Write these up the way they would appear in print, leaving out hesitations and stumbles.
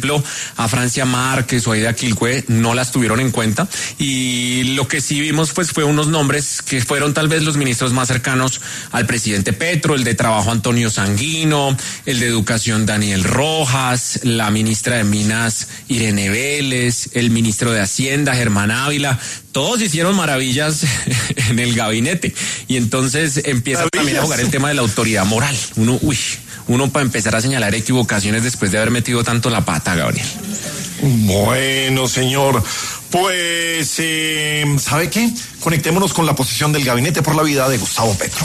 ejemplo, a Francia Márquez o a Aida Quilcue no las tuvieron en cuenta, y lo que sí vimos pues fue unos nombres que fueron tal vez los ministros más cercanos al presidente Petro: el de Trabajo Antonio Sanguino, el de Educación Daniel Rojas, la ministra de Minas Irene Vélez, el ministro de Hacienda Germán Ávila. Todos hicieron maravillas en el gabinete, y entonces empieza también a jugar el tema de la autoridad moral. Uno para empezar a señalar equivocaciones después de haber metido tanto la pata, Gabriel. Bueno, señor, pues, ¿sabe qué? Conectémonos con la posición del Gabinete por la Vida de Gustavo Petro.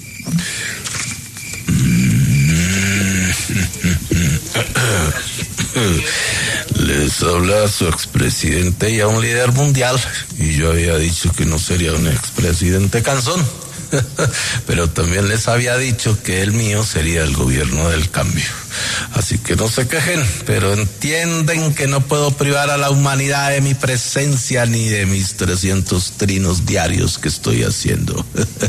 Les habla su expresidente y a un líder mundial, y yo había dicho que no sería un expresidente cansón, pero también les había dicho que el mío sería el gobierno del cambio. Así que no se quejen, pero entienden que no puedo privar a la humanidad de mi presencia ni de mis 300 trinos diarios que estoy haciendo.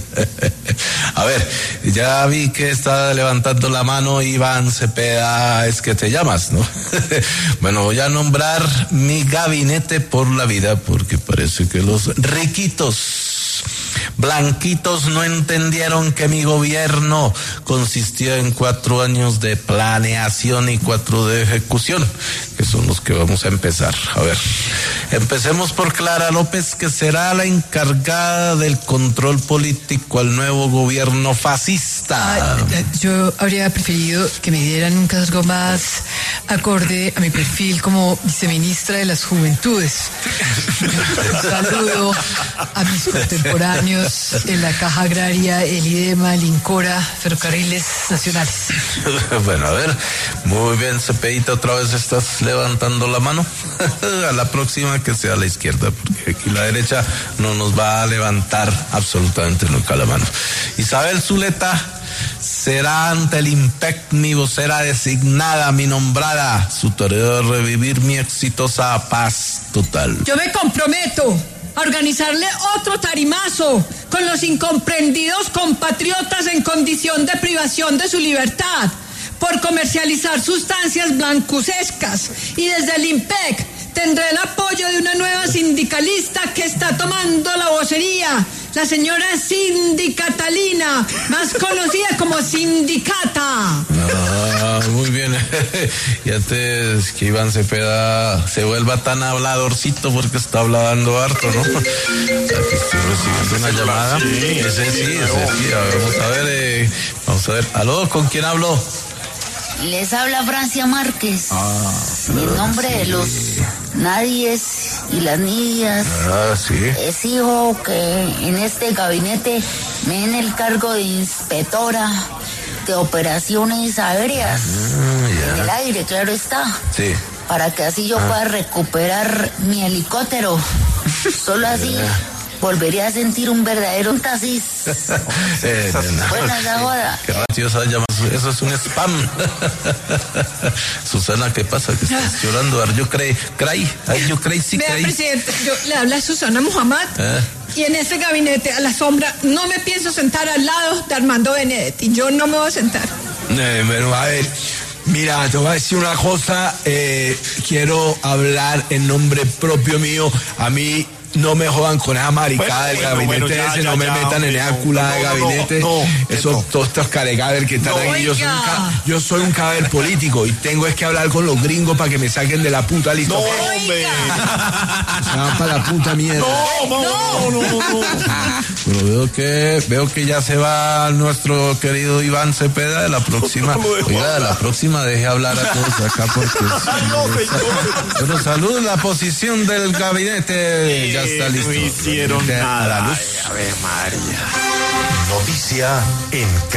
A ver, ya vi que está levantando la mano Iván Cepeda, es que te llamas, ¿no? Bueno, voy a nombrar mi gabinete por la vida, porque parece que los riquitos blanquitos no entendieron que mi gobierno consistía en 4 años de planeación y 4 de ejecución, que son los que vamos a empezar. A ver, empecemos por Clara López, que será la encargada del control político al nuevo gobierno fascista. Yo habría preferido que me dieran un cargo más acorde a mi perfil como viceministra de las Juventudes. Saludo a mis contemporáneos en la Caja Agraria, el IDEMA, el INCORA, Ferrocarriles Nacionales. Bueno, a ver, muy bien, Cepedita, otra vez estás levantando la mano. A la próxima que sea a la izquierda, porque aquí la derecha no nos va a levantar absolutamente nunca la mano. Isabel Zuleta será ante el IMPEC mi vocera designada, mi nombrada. Su tarea es revivir mi exitosa paz total. Yo me comprometo a organizarle otro tarimazo con los incomprendidos compatriotas en condición de privación de su libertad por comercializar sustancias blancuzescas, y desde el IMPEC tendré el apoyo de una nueva sindicalista que está tomando la vocería, la señora Cindy Catalina, más conocida como Sindicata. Muy bien. Y antes que Iván Cepeda se vuelva tan habladorcito, porque está hablando harto, ¿no? Aquí estoy recibiendo una llamada. Sí. Vamos a ver. ¿Aló? ¿Con quién hablo? Les habla Francia Márquez. En nombre de los nadies y las niñas. Sí. Exijo que en este gabinete me den el cargo de inspectora de operaciones aéreas. En el aire, claro está. Sí. Para que así yo pueda recuperar mi helicóptero. Solo así volvería a sentir un verdadero taxis. Buenas, joda. Qué graciosa llamas. Eso es un spam. Susana, ¿qué pasa? Que estás llorando. Yo creí. Vea, presidente, yo le habla a Susana Muhammad. Y en este gabinete, a la sombra, no me pienso sentar al lado de Armando Benedetti. Yo no me voy a sentar. Bueno, a ver, mira, te voy a decir una cosa. Quiero hablar en nombre propio mío. A mí no me jodan con esa maricada del gabinete ese, no me metan en esa culada de gabinete. Esos todos estos carecaber que están ahí. Yo soy un caber político y tengo es que hablar con los gringos para que me saquen de la puta lista. No, hombre. Se van para la puta mierda. No. Pero veo que ya se va nuestro querido Iván Cepeda. De la próxima, oiga, de la próxima deje hablar a todos acá, porque pero salud, la posición del gabinete ya está listo. No hicieron nada. Ave María. Noticia en